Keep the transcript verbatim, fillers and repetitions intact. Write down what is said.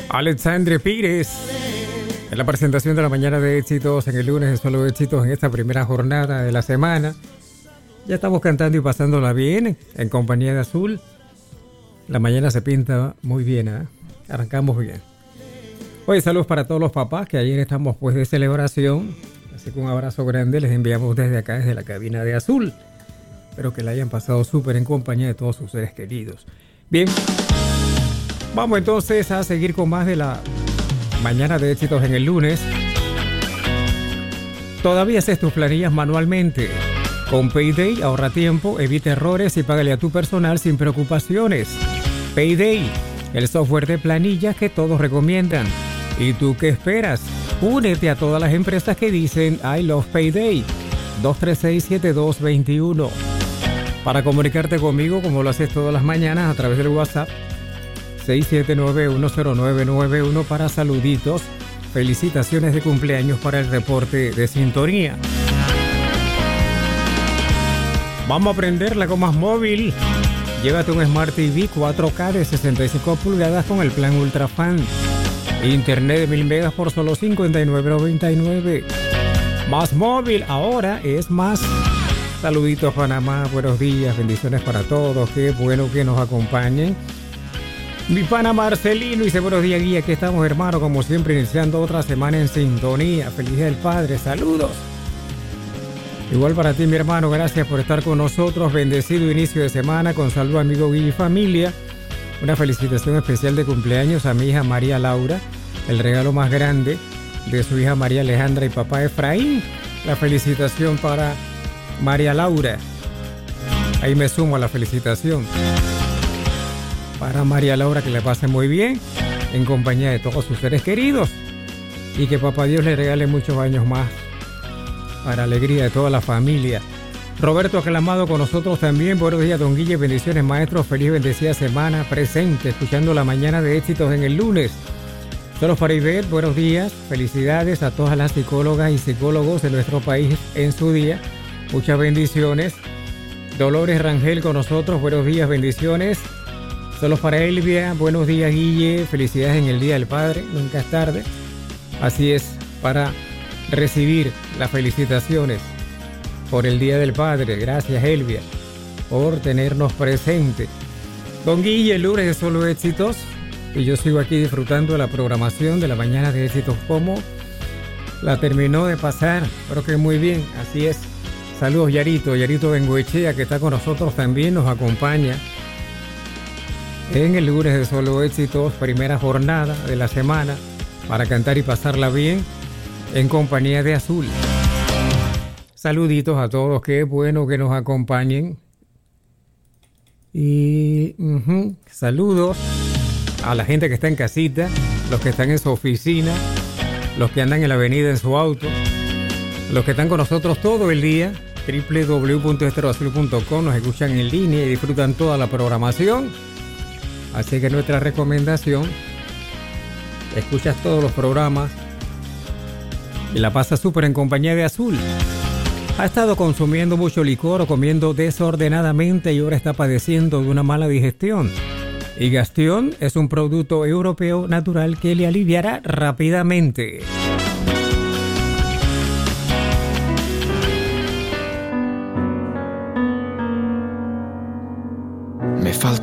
Alexandre Pires. En la presentación de la mañana de éxitos en el lunes de solo éxitos en esta primera jornada de la semana. Ya estamos cantando y pasándola bien en compañía de Azul. La mañana se pinta muy bien, ¿eh? Arrancamos bien. Hoy saludos para todos los papás que ayer estamos pues de celebración. Así que un abrazo grande les enviamos desde acá, desde la cabina de Azul. Espero que la hayan pasado súper en compañía de todos sus seres queridos. Bien, vamos entonces a seguir con más de la mañana de éxitos en el lunes. Todavía haces tus planillas manualmente. Con Payday ahorra tiempo, evita errores y págale a tu personal sin preocupaciones. Payday, el software de planillas que todos recomiendan. ¿Y tú qué esperas? Únete a todas las empresas que dicen I love Payday. dos tres seis, siete dos dos uno. Para comunicarte conmigo, como lo haces todas las mañanas a través del WhatsApp seis siete nueve, uno cero nueve nueve uno para saluditos, felicitaciones de cumpleaños para el reporte de sintonía. Vamos a aprenderla con más móvil. Llévate un Smart T V cuatro K de sesenta y cinco pulgadas con el plan Ultra Fan. Internet de mil megas por solo cincuenta y nueve noventa y nueve. Más móvil, ahora es más. Saluditos Panamá, buenos días, bendiciones para todos, qué bueno que nos acompañen. Mi pana Marcelino dice buenos días guía, aquí estamos hermano, como siempre iniciando otra semana en sintonía. Feliz día del Padre, saludos. Igual para ti mi hermano, gracias por estar con nosotros, bendecido inicio de semana con salud amigo Guilla y familia. Una felicitación especial de cumpleaños a mi hija María Laura, el regalo más grande de su hija María Alejandra y papá Efraín. La felicitación para María Laura. Ahí me sumo a la felicitación. Para María Laura, que le pase muy bien en compañía de todos sus seres queridos. Y que papá Dios le regale muchos años más para alegría de toda la familia. Roberto aclamado con nosotros también. Buenos días, don Guille. Bendiciones, maestro. Feliz bendecida semana presente. Escuchando la mañana de éxitos en el lunes. Solo para Ivette, buenos días. Felicidades a todas las psicólogas y psicólogos de nuestro país en su día. Muchas bendiciones. Dolores Rangel con nosotros. Buenos días, bendiciones. Solo para Elvia. Buenos días, Guille. Felicidades en el Día del Padre. Nunca es tarde. Así es, para recibir las felicitaciones por el Día del Padre. Gracias, Elvia, por tenernos presente. Don Guille, el lunes de solo éxitos. Y yo sigo aquí disfrutando de la programación de la mañana de éxitos como la terminó de pasar. Creo que muy bien, así es. Saludos, Yarito. Yarito Bengoechea, que está con nosotros también, nos acompaña en el lunes de solo éxitos, primera jornada de la semana, para cantar y pasarla bien en compañía de Azul. Saluditos a todos, qué bueno que nos acompañen. Y uh-huh, saludos a la gente que está en casita, los que están en su oficina, los que andan en la avenida en su auto, los que están con nosotros todo el día. doble u doble u doble u punto estéreo azul punto com, nos escuchan en línea y disfrutan toda la programación. Así que nuestra recomendación, escuchas todos los programas y la pasas súper en compañía de Azul. Ha estado consumiendo mucho licor o comiendo desordenadamente y ahora está padeciendo de una mala digestión. Y Gastion es un producto europeo natural que le aliviará rápidamente.